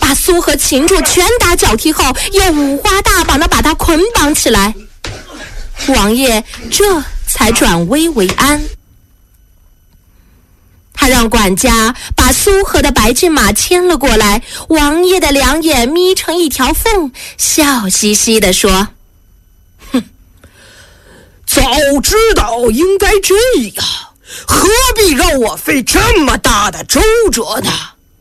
把苏和擒住，拳打脚踢后，又五花大绑地把他捆绑起来。王爷这才转危为安。他让管家把苏和的白骏马牵了过来，王爷的两眼眯成一条缝，笑嘻嘻地说： 早知道应该这样，何必让我费这么大的周折呢？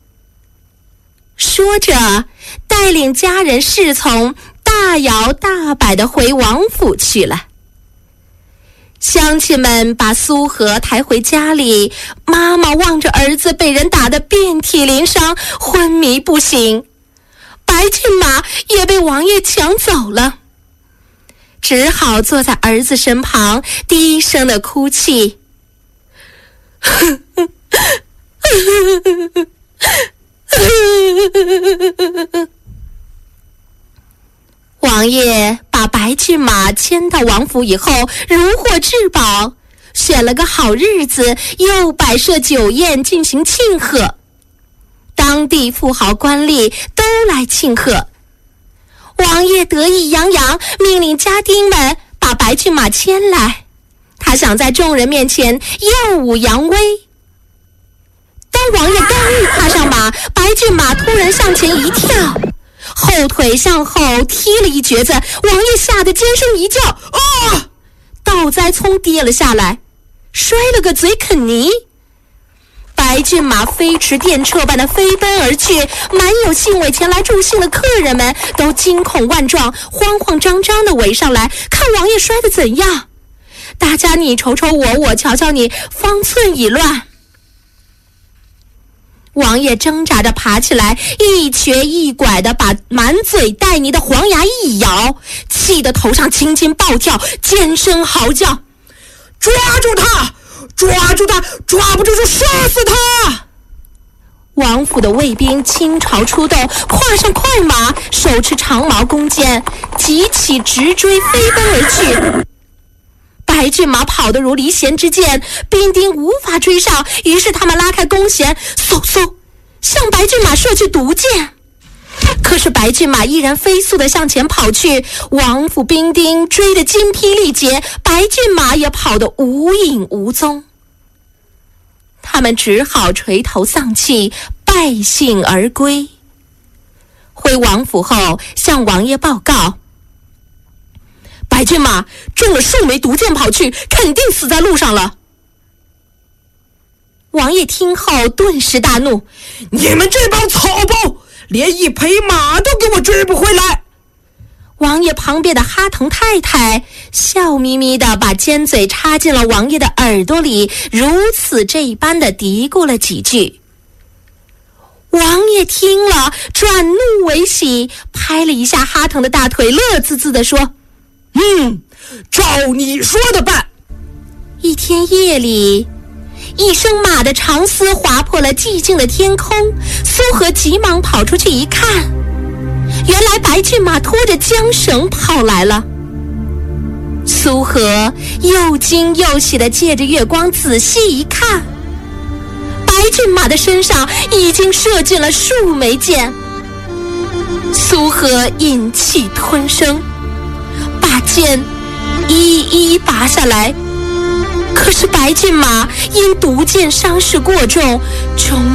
说着，带领家人侍从大摇大摆地回王府去了。乡亲们把苏和抬回家里，妈妈望着儿子被人打得遍体鳞伤，昏迷不醒。白骏马也被王爷抢走了，只好坐在儿子身旁，低声地哭泣。王爷把白骏马牵到王府以后，如获至宝，选了个好日子，又摆设酒宴进行庆贺。当地富豪官吏都来庆贺。王爷得意洋洋，命令家丁们把白骏马牵来，他想在众人面前耀武扬威。当王爷刚一跨上马，白骏马突然向前一跳，后腿向后踢了一蹶子，王爷吓得尖声一叫，啊！倒栽葱跌了下来，摔了个嘴啃泥。白骏马飞驰电掣般的飞奔而去，满有兴味前来助兴的客人们都惊恐万状，慌慌张张地围上来看王爷摔得怎样。大家你瞅瞅我瞧瞧你，方寸已乱。王爷挣扎着爬起来，一瘸一拐地把满嘴带泥的黄牙一咬，气得头上青筋暴跳，尖声嚎叫：抓住他！抓住他！抓不住就射死他！王府的卫兵倾巢出动，跨上快马，手持长矛弓箭，急起直追，飞奔而去。白骏马跑得如离弦之箭，兵丁无法追上，于是他们拉开弓弦，嗖嗖向白骏马射去毒箭。可是白骏马依然飞速地向前跑去，王府兵丁追得筋疲力竭，白骏马也跑得无影无踪。他们只好垂头丧气，败兴而归。回王府后，向王爷报告：白骏马中了数枚毒箭跑去，肯定死在路上了。王爷听后顿时大怒： 你们这帮草包，连一匹马都给我追不回来！ 王爷旁边的哈腾太太笑眯眯地把尖嘴插进了王爷的耳朵里，如此这般地嘀咕了几句。王爷听了，转怒为喜，拍了一下哈腾的大腿，乐滋滋地说： 照你说的办。 一天夜里，一声马的长嘶划破了寂静的天空，苏和急忙跑出去一看，原来白骏马拖着缰绳跑来了。苏和又惊又喜地借着月光仔细一看，白骏马的身上已经射进了数枚箭。苏和忍气吞声，把箭一一拔下来，可是白骏马因毒箭伤势过重，终